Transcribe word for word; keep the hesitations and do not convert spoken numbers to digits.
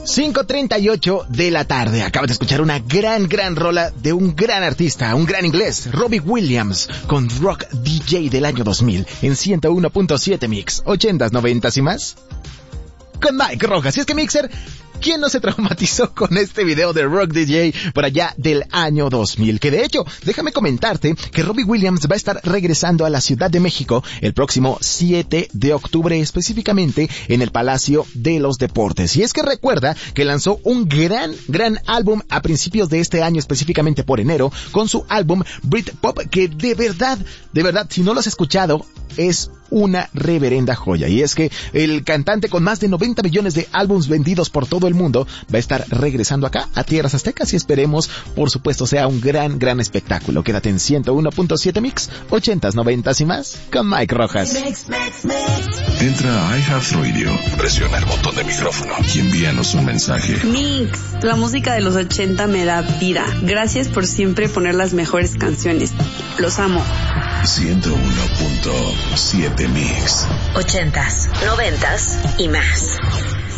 cinco treinta y ocho de la tarde. Acabas de escuchar una gran, gran rola de un gran artista, un gran inglés, Robbie Williams, con Rock D J del año dos mil en ciento uno punto siete Mix, ochentas, noventas y más. Con Mike Rojas. Y es que Mixer, ¿quién no se traumatizó con este video de Rock D J por allá del año dos mil? Que de hecho, déjame comentarte que Robbie Williams va a estar regresando a la Ciudad de México el próximo siete de octubre, específicamente en el Palacio de los Deportes. Y es que recuerda que lanzó un gran, gran álbum a principios de este año, específicamente por enero, con su álbum Britpop, que de verdad, de verdad, si no lo has escuchado, es una reverenda joya. Y es que el cantante con más de noventa millones de álbumes vendidos por todo el mundo va a estar regresando acá a tierras aztecas y esperemos, por supuesto, sea un gran, gran espectáculo. Quédate en ciento uno punto siete Mix, ochentas, noventas y más, con Mike Rojas. Mix, mix, mix. Entra a iHeartRadio, presiona el botón de micrófono y envíanos un mensaje. Mix, la música de los ochenta me da vida. Gracias por siempre poner las mejores canciones. Los amo. ciento uno punto siete Mix. Ochentas, noventas y más.